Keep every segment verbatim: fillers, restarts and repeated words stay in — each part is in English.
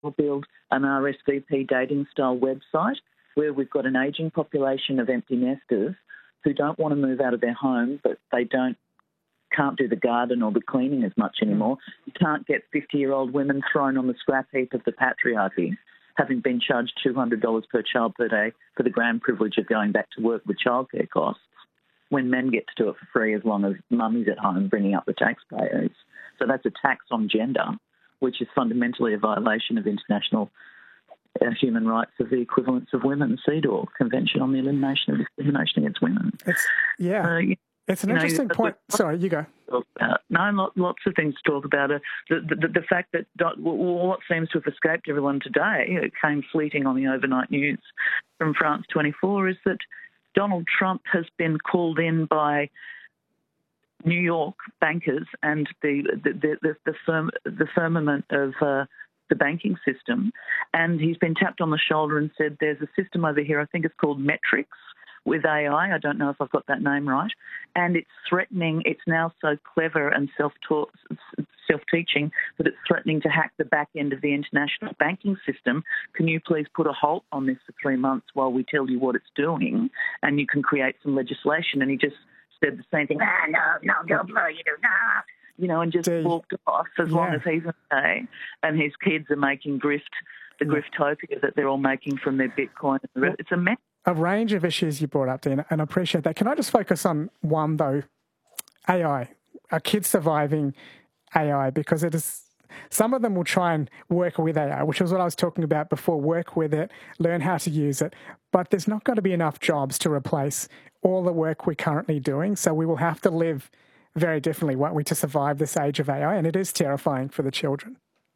We'll build an R S V P dating-style website where we've got an ageing population of empty nesters who don't want to move out of their home, but they don't can't do the garden or the cleaning as much anymore. You can't get fifty-year-old women thrown on the scrap heap of the patriarchy, having been charged two hundred dollars per child per day for the grand privilege of going back to work with childcare costs, when men get to do it for free as long as mummy's at home bringing up the taxpayers. So that's a tax on gender, which is fundamentally a violation of international uh, human rights of the equivalence of women, CEDAW, Convention on the Elimination of Discrimination Against Women. It's, yeah, uh, you, it's an you interesting know, point. Sorry, you go. Uh, no, lots of things to talk about. Uh, the, the, the fact that what seems to have escaped everyone today, it came fleeting on the overnight news from France twenty-four, is that Donald Trump has been called in by New York bankers and the the the, the, firm, the firmament of uh, the banking system, and he's been tapped on the shoulder and said, "There's a system over here. I think it's called Metrics with A I. I don't know if I've got that name right, and it's threatening. It's now so clever and self-taught, self-teaching that it's threatening to hack the back end of the international banking system. Can you please put a halt on this for three months while we tell you what it's doing, and you can create some legislation?" And he just said the same thing, ah, no, no, no, no, you do, nah, you know, and just Dude. walked off as yeah. long as he's okay. And his kids are making grift, the yeah. griftopia that they're all making from their Bitcoin. Well, it's a mess. A range of issues you brought up, Dean, and I appreciate that. Can I just focus on one, though? A I. Are kids surviving A I? Because it is, some of them will try and work with A I, which was what I was talking about before, work with it, learn how to use it. But there's not going to be enough jobs to replace all the work we're currently doing. So we will have to live very differently, won't we, to survive this age of A I? And it is terrifying for the children.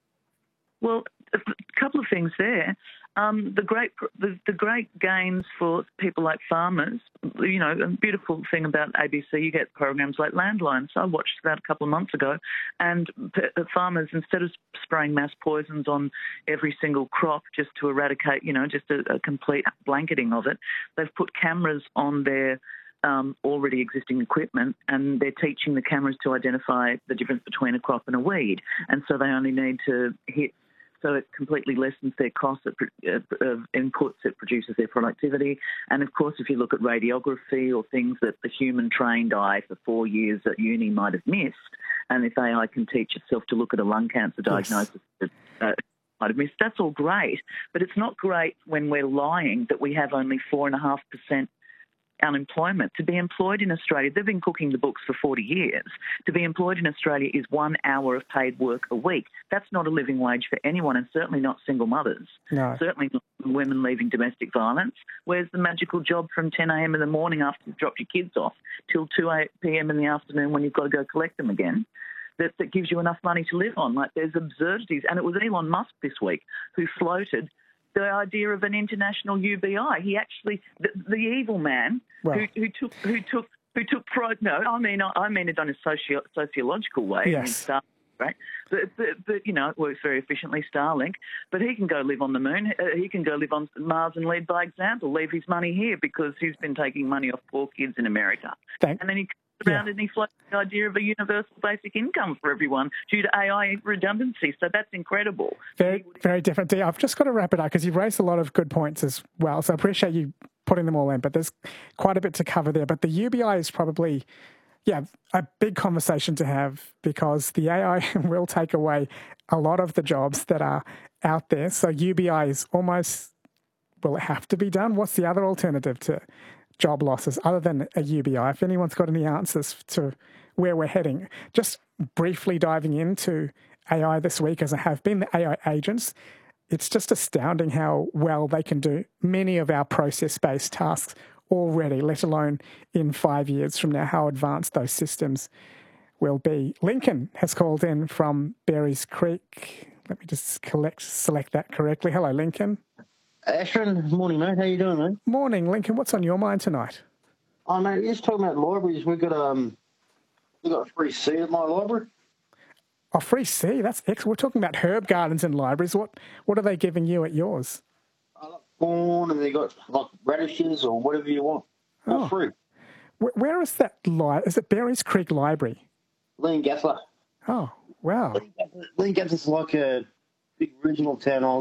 Well, a couple of things there. Um, the great the, the great gains for people like farmers, you know, a beautiful thing about A B C, you get programs like Landline. So I watched that a couple of months ago, and the farmers, instead of spraying mass poisons on every single crop just to eradicate, you know, just a, a complete blanketing of it, they've put cameras on their Um, already existing equipment, and they're teaching the cameras to identify the difference between a crop and a weed. And so they only need to hit, so it completely lessens their costs of inputs, it produces their productivity. And of course, if you look at radiography or things that the human trained eye for four years at uni might have missed, and if A I can teach itself to look at a lung cancer diagnosis, yes. uh, might have missed, that's all great. But it's not great when we're lying that we have only four and a half percent unemployment. To be employed in Australia, they've been cooking the books for forty years. To be employed in Australia is one hour of paid work a week. That's not a living wage for anyone, and certainly not single mothers. No. Certainly not women leaving domestic violence. Where's the magical job from ten a.m. in the morning after you've dropped your kids off till two p.m. in the afternoon when you've got to go collect them again? That, that gives you enough money to live on. Like, there's absurdities. And it was Elon Musk this week who floated the idea of an international U B I. He actually, the, the evil man well, who, who took, who took, who took pride. No, I mean, I mean it on a socio, sociological way. Yes. I mean, Star, right? But, but, but you know, it works very efficiently. Starlink. But he can go live on the moon. He can go live on Mars and lead by example. Leave his money here because he's been taking money off poor kids in America. Thank- and then he. Around yeah. and he floats the idea of a universal basic income for everyone due to A I redundancy. So that's incredible. Very, very different. Dee, I've just got to wrap it up because you've raised a lot of good points as well. So I appreciate you putting them all in, but there's quite a bit to cover there. But the U B I is probably, yeah, a big conversation to have because the A I will take away a lot of the jobs that are out there. So U B I is almost, will it have to be done? What's the other alternative to job losses other than a U B I? If anyone's got any answers to where we're heading, just briefly diving into A I this week, as I have been, the A I agents, it's just astounding how well they can do many of our process-based tasks already, let alone in five years from now, how advanced those systems will be. Lincoln has called in from Berries Creek. Let me just collect, select that correctly. Hello, Lincoln. Ashton, morning, mate. How you doing, mate? Morning, Lincoln. What's on your mind tonight? Oh, mate, you're just talking about libraries. We've got um, we got a free seat at my library. Oh, free seat? That's excellent. We're talking about herb gardens and libraries. What what are they giving you at yours? I like corn, and they got like radishes or whatever you want. All oh. free. Where, where is that? Li- is it Berries Creek Library? Leongatha. Oh, wow. Leongatha is like a big regional town.